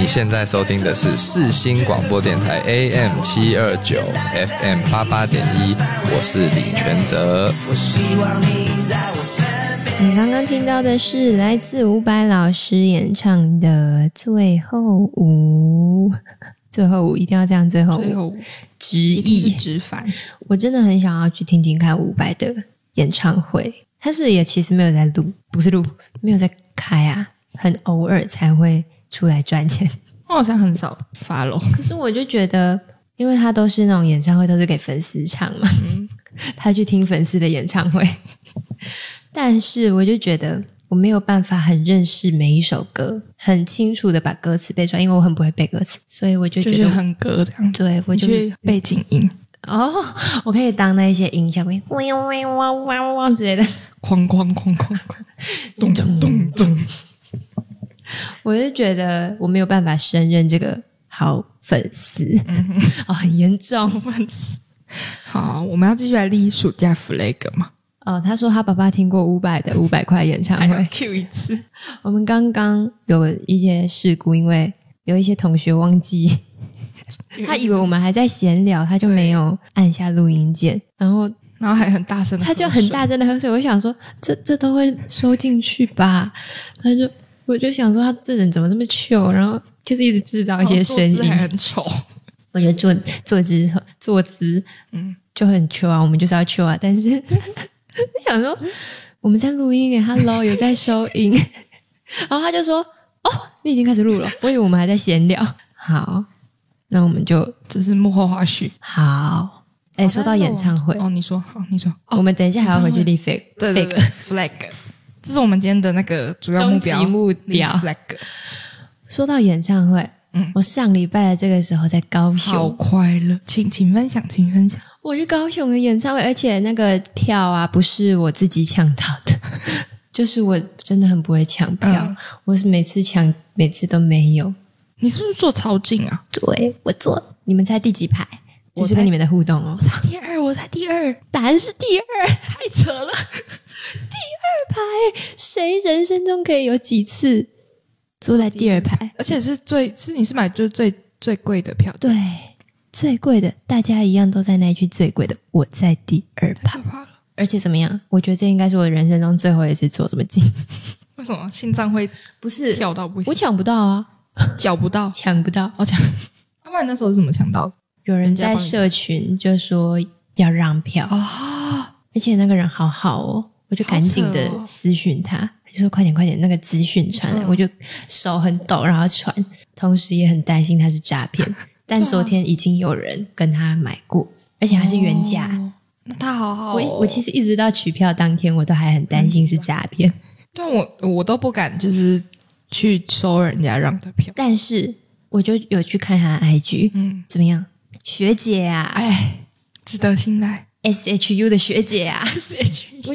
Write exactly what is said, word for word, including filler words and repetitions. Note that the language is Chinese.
你现在收听的是世新广播电台 A M 七二九 F M 八八点一，我是李全哲。我希望你在我身边。 你刚刚听到的是来自伍佰老师演唱的《最后舞》，最后舞一定要这样，最后舞， 最后舞直译直翻。 我真的很想要去听听看伍佰的演唱会，他是也其实没有在录，不是录，没有在开啊，很偶尔才会出来赚钱。 我好像很少follow， 可是我就觉得，因为他都是那种演唱会都是给粉丝唱嘛，嗯、他去听粉丝的演唱会，但是我就觉得我没有办法很认识每一首歌，很清楚的把歌词背出来，因为我很不会背歌词，所以我就觉得就是哼歌这样。 对，我就去背景音哦，我可以当那一些音效，喂喂喂哇哇哇之类的， 哐哐哐哐哐，咚咚咚咚。 我就觉得我没有办法胜任这个好粉丝，嗯、哦，很严重粉丝。 好，我们要继续来立暑假 flag 嘛？ 哦，他说他爸爸听过伍佰的五百块演唱会 ，Q 一次。 我们刚刚有一些事故，因为有一些同学忘记，他以为我们还在闲聊，他就没有按下录音键，然后然后还很大声的， 他就很大声的喝水。我想说，这这都会收进去吧？他就。我就想说他这人怎么这么糗，然后就是一直制造一些声音， 坐姿还很丑。 我觉得坐坐姿坐姿嗯就很糗啊，我们就是要糗啊。但是我想说我们在录音耶 ，Hello 有在收音，然后他就说哦，你已经开始录了，我以为我们还在闲聊。好，那我们就这是幕后花絮。 好，哎、欸，说到演唱会哦，你说好，你说、 哦，我们等一下还要回去立 flag， 对对对 flag。这是我们今天的那个主要目标， 终极目标。 flag。 说到演唱会，嗯，我上礼拜的这个时候在高雄， 好快乐，请请分享，请分享。 我去高雄的演唱会，而且那个票啊，不是我自己抢到的，就是我真的很不会抢票，嗯、我是每次抢，每次都没有。 你是不是坐超近啊？ 对，我坐。你们猜第几排？这是跟你们的互动哦。 我猜第二，我猜第二， 答案是第二， 太扯了。 第二排，谁人生中可以有几次坐在第二排？ 而且是最是你是买就是最最贵的票， 对，最贵的，大家一样都在那一区最贵的，我在第二排。而且怎么样？我觉得这应该是我人生中最后一次坐这么近。 为什么心脏会不是跳到不行？ 我抢不到啊， 抢不到， 抢不到， 我抢。要不然那时候是怎么抢到的？ 有人在社群就说要让票啊，而且那个人好好哦。我就赶紧的私讯他，就说快点快点，那个资讯传来，嗯、我就手很抖，然后传，同时也很担心他是诈骗。但昨天已经有人跟他买过，而且他是原价。 哦、那他好好、哦。 我我其实一直到取票当天，我都还很担心是诈骗。 但我我都不敢就是去收人家让的票， 但是我就有去看他的 I G， 嗯，怎么样？学姐啊， 哎，值得信赖 ，S H U 的学姐啊 ，S H U。